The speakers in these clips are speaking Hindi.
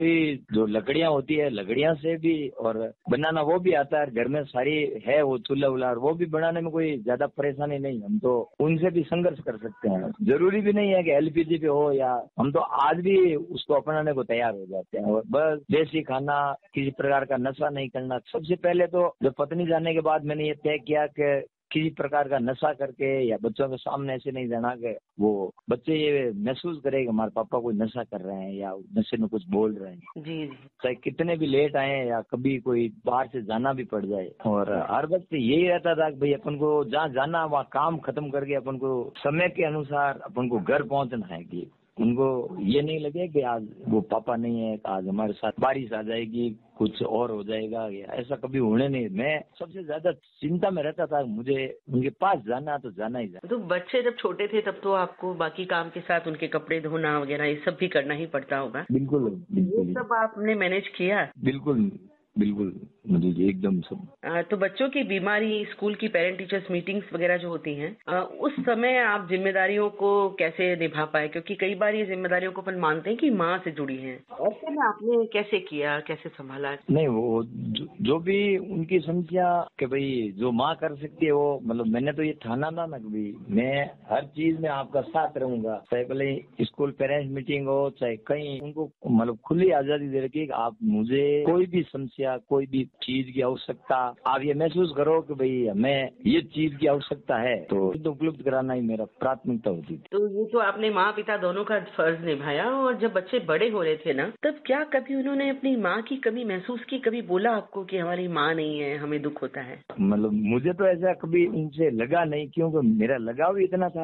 भी जो लकड़ियां होती है, लकड़ियां से भी और बनाना वो भी आता है। घर में सारी है वो चूल्हा वुल्हा, वो भी बनाने में कोई ज्यादा परेशानी नहीं। हम तो उनसे भी संघर्ष कर सकते हैं। जरूरी भी नहीं है कि एलपीजी पे हो, या हम तो आज भी उसको अपनाने को तैयार हो जाते हैं। और बस देसी खाना, किसी प्रकार का नशा नहीं करना। सबसे पहले तो जब पत्नी जाने के बाद मैंने ये तय किया कि किसी प्रकार का नशा करके या बच्चों के सामने ऐसे नहीं जाना कि वो बच्चे ये महसूस करे कि हमारे पापा कोई नशा कर रहे हैं या नशे में कुछ बोल रहे हैं। जी जी। चाहे कितने भी लेट आए या कभी कोई बाहर से जाना भी पड़ जाए। और हर वक्त यही रहता था कि भाई अपन को जहाँ जाना वहाँ काम खत्म करके अपन को समय के अनुसार अपन को घर पहुँचना है। कि उनको ये नहीं लगे कि आज वो पापा नहीं है, आज हमारे साथ बारिश आ जाएगी, कुछ और हो जाएगा, या ऐसा कभी होने नहीं। मैं सबसे ज्यादा चिंता में रहता था, मुझे उनके पास जाना तो जाना ही जाना। तो बच्चे जब छोटे थे तब तो आपको बाकी काम के साथ उनके कपड़े धोना वगैरह ये सब भी करना ही पड़ता होगा। बिल्कुल ये बिल्कुल सब आपने मैनेज किया? बिल्कुल बिल्कुल मुझे एकदम सब। तो बच्चों की बीमारी, स्कूल की पेरेंट टीचर्स मीटिंग्स वगैरह जो होती हैं, उस समय आप जिम्मेदारियों को कैसे निभा पाए? क्योंकि कई बार ये जिम्मेदारियों को अपन मानते हैं कि माँ से जुड़ी हैं। ऐसे में आपने कैसे किया, कैसे संभाला? नहीं, वो जो भी उनकी समस्या कि भाई जो माँ कर सकती है वो, मतलब मैंने तो ये ठाना था ना कि भाई मैं हर चीज में आपका साथ रहूंगा। चाहे भले स्कूल पेरेंट्स मीटिंग हो, चाहे कहीं, उनको मतलब खुली आजादी दे रखी कि आप मुझे कोई भी समस्या, कोई भी चीज की आवश्यकता, आप ये महसूस करो कि भाई हमें ये चीज की आवश्यकता है तो उपलब्ध कराना ही मेरा प्राथमिकता होती थी। तो ये तो आपने माँ पिता दोनों का फर्ज निभाया। और जब बच्चे बड़े हो रहे थे ना, तब क्या कभी उन्होंने अपनी माँ की कमी महसूस की? कभी बोला आपको कि हमारी माँ नहीं है, हमें दुख होता है? मतलब मुझे तो ऐसा कभी उनसे लगा नहीं, क्योंकि मेरा लगाव इतना था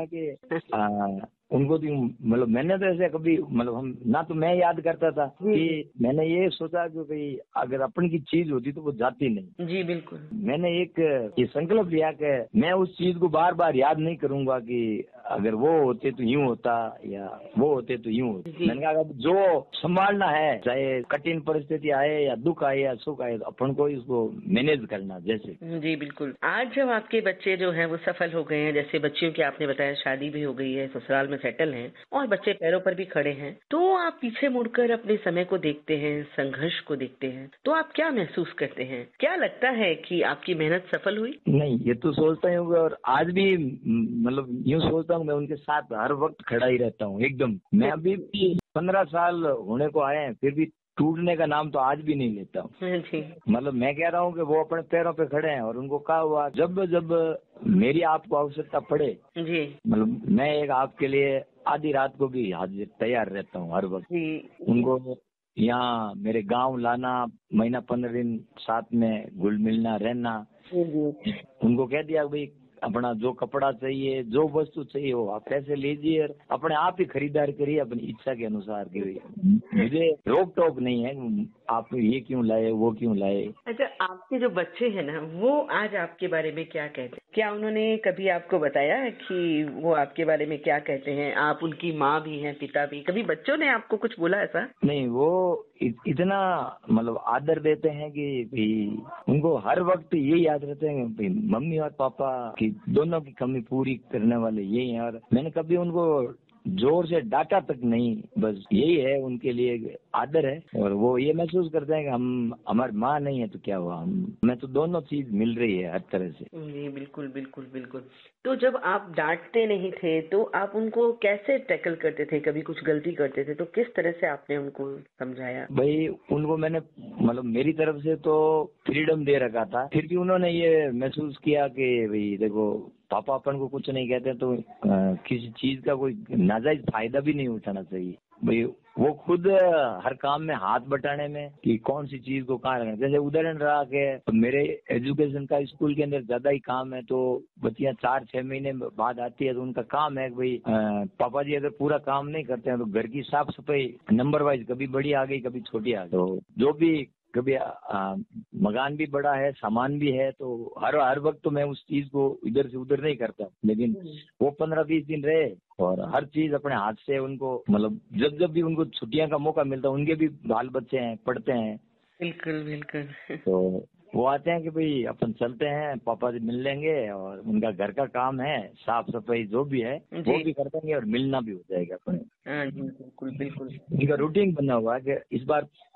कि उनको तो मतलब मैंने तो ऐसे कभी, मतलब हम ना, तो मैं याद करता था कि मैंने ये सोचा कि भाई अगर अपन की चीज होती तो वो जाती नहीं। जी बिल्कुल। मैंने एक ये संकल्प लिया कि मैं उस चीज को बार बार याद नहीं करूंगा कि अगर वो होते तो यूं होता या वो होते तो यूं होता। मैंने कहा जो संभालना है, चाहे कठिन परिस्थिति आए या दुख आए या सुख आए, तो अपन को इसको मैनेज करना। जैसे जी बिल्कुल। आज जब आपके बच्चे जो हैं वो सफल हो गए हैं, जैसे बच्चियों की आपने बताया शादी भी हो गई है, ससुराल में सेटल हैं और बच्चे पैरों पर भी खड़े हैं, तो आप पीछे मुड़कर अपने समय को देखते हैं, संघर्ष को देखते हैं, तो आप क्या महसूस करते हैं? क्या लगता है कि आपकी मेहनत सफल हुई? नहीं, ये तो सोचता हूँ और आज भी मतलब यूँ सोचता हूँ, मैं उनके साथ हर वक्त खड़ा ही रहता हूँ एकदम। मैं अभी भी 15 साल होने को आए हैं, फिर भी टूटने का नाम तो आज भी नहीं लेता हूँ। मतलब मैं कह रहा हूँ कि वो अपने पैरों पे खड़े हैं और उनको कहा हुआ जब जब मेरी आपको आवश्यकता पड़े जी, मतलब मैं एक आपके लिए आधी रात को भी हाजिर तैयार रहता हूँ हर वक्त। उनको यहाँ मेरे गांव लाना, महीना 15 दिन साथ में घुल मिलना रहना। उनको कह दिया भाई अपना जो कपड़ा चाहिए, जो वस्तु चाहिए वो आप पैसे लीजिए और अपने आप ही खरीदारी करिए अपनी इच्छा के अनुसार की। मुझे रोक टोक नहीं है आप ये क्यों लाए, वो क्यों लाए। अच्छा, आपके जो बच्चे हैं ना, वो आज आपके बारे में क्या कहते हैं? क्या उन्होंने कभी आपको बताया कि वो आपके बारे में क्या कहते हैं? आप उनकी माँ भी हैं, पिता भी। कभी बच्चों ने आपको कुछ बोला ऐसा? नहीं, वो इतना मतलब आदर देते हैं कि भाई उनको हर वक्त ये याद रहते हैं कि मम्मी और पापा की दोनों की कमी पूरी करने वाले यही हैं। और मैंने कभी उनको जोर से डांटा तक नहीं, बस यही है उनके लिए आदर है। और वो ये महसूस करते हैं कि हम हमारी माँ नहीं है तो क्या हुआ, हमें तो दोनों चीज मिल रही है हर तरह से। जी बिल्कुल बिल्कुल बिल्कुल। तो जब आप डांटते नहीं थे तो आप उनको कैसे टैकल करते थे? कभी कुछ गलती करते थे तो किस तरह से आपने उनको समझाया? भाई उनको मैंने मतलब मेरी तरफ से तो फ्रीडम दे रखा था, फिर भी उन्होंने ये महसूस किया कि भाई देखो पापा अपन को कुछ नहीं कहते तो किसी चीज का कोई नाजायज फायदा भी नहीं उठाना चाहिए। भाई वो खुद हर काम में हाथ बटाने में कि कौन सी चीज को कहाँ रखना। जैसे उदाहरण रहा कि मेरे एजुकेशन का स्कूल के अंदर ज्यादा ही काम है, तो बच्चियां 4-6 महीने बाद आती है तो उनका काम है कि भाई पापा जी अगर पूरा काम नहीं करते हैं तो घर की साफ सफाई नंबर वाइज कभी बड़ी आ गई कभी छोटी आ गई, तो जो भी कभी मकान भी बड़ा है, सामान भी है, तो हर वक्त तो मैं उस चीज को इधर से उधर नहीं करता। लेकिन वो 15-20 दिन रहे और हर चीज अपने हाथ से उनको मतलब जब जब भी उनको छुट्टियां का मौका मिलता, उनके भी बाल बच्चे हैं, पढ़ते हैं। बिल्कुल बिल्कुल। तो वो आते हैं कि भाई अपन चलते हैं, पापा से मिल लेंगे, और उनका घर का काम है, साफ सफाई जो भी है जी। वो भी कर देंगे और मिलना भी हो जाएगा अपन। हाँ जी, बिल्कुल बिल्कुल। उनका रूटीन बना हुआ है कि इस बार